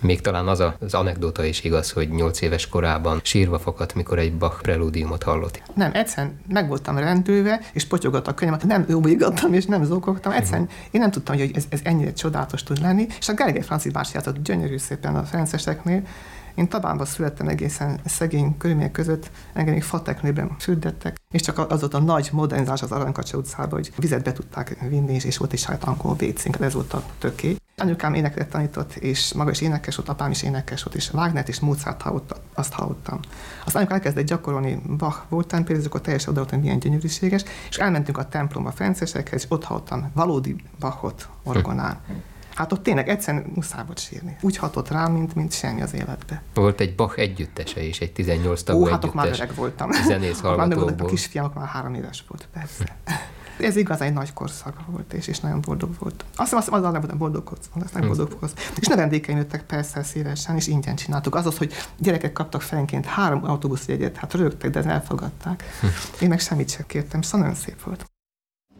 Még talán az anekdóta is igaz, hogy 8 éves korában sírva fakadt, mikor egy Bach prelúdiumot hallott. Nem, egyszerűen meg voltam rendülve, és potyogott a könyvemet, nem óvítottam és nem zokogtam. Egyszerűen én nem tudtam, hogy ez ennyire csodálatos tud lenni, és a Gergely Franci bácsi játszott gyönyörű szépen a Ferenceseknél. Én Tabánban születtem egészen szegény körülmények között, engem még fateknőben fürdettek, és csak az volt a nagy modernizás az Aranykacsa utcában, hogy vizet be tudták vinni, és volt is saját angol vécénk, ez volt a töké. Anyukám éneklet tanított, és maga is énekes volt, apám is énekes volt, és Wagnert és Mozart azt hallottam. Aztán anyukám elkezdett gyakorolni Bach voltán, például akkor teljesen odaadott, hogy milyen gyönyörűséges, és elmentünk a templomba Ferencesekhez, és ott hallottam valódi Bachot orgonán. Hát ott tényleg egyszerűen muszáj volt sírni. Úgy hatott rám, mint semmi az életbe. Volt egy Bach együttese is, egy 18 tagú együttes. Hát ott már öreg voltam. Zenész hallgatókból. A kisfiam már 3 éves volt, persze. Ez igazán egy nagy korszak volt, és nagyon boldog volt. Azt hiszem, az nem voltam boldog volt. És növendékeim jöttek persze szívesen, és ingyen csináltuk. Az, hogy gyerekek kaptak fejenként 3 autóbuszjegyet, hát rögtek, de elfogadták. Én meg semmit sem kértem, szóval nagyon szép volt.